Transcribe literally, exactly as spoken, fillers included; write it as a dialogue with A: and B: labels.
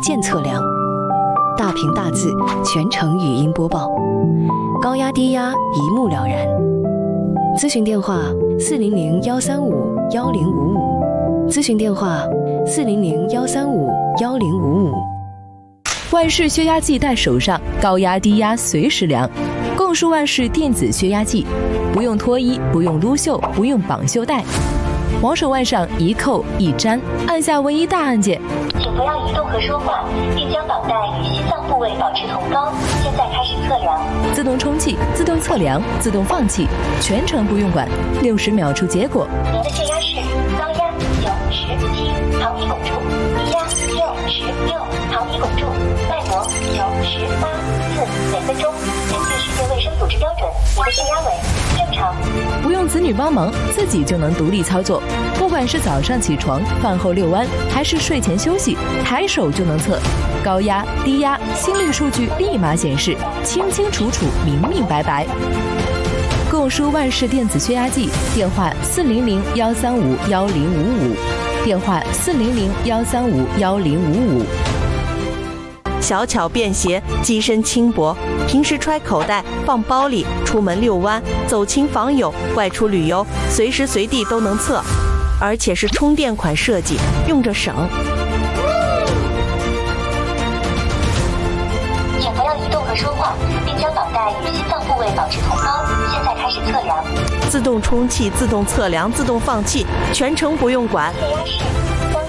A: 线测量，大屏大字，全程语音播报，高压低压一目了然。咨询电话：四零零幺三五幺零五五，咨询电话：四零零幺三五幺零五五。
B: 万氏血压计带手上，高压低压随时量。共舒万氏电子血压计，不用脱衣，不用撸袖，不用绑袖带，往手腕上一扣一粘，按下唯一大按键。
C: 请不要移动和说话，并将绑带与心脏部位保持同高。现在开始测量。
B: 自动充气、自动测量、自动放气，全程不用管，六十秒出结果。
C: 您的血压是高压九十七毫米汞柱，低压六十六毫米汞柱，脉搏九十八次每分钟。根据世界卫生组织标准，您的血压为正常。
B: 不用子女帮忙，自己就能独立操作。不管是早上起床、饭后遛弯，还是睡前休息，抬手就能测。高压、低压、心率数据立马显示，清清楚楚、明明白白。共舒万氏电子血压计，电话四零零幺三五幺零五五，电话四零零幺三五幺零五五。
D: 小巧便携，机身轻薄，平时揣口袋、放包里，出门遛弯、走亲访友、外出旅游，随时随地都能测，而且是充电款设计，用着省。
C: 请不要移动和说话，并将绑带与心脏部位保持同高。现在开始测量。
D: 自动充气、自动测量、自动放气，全程不用管。
C: 血压是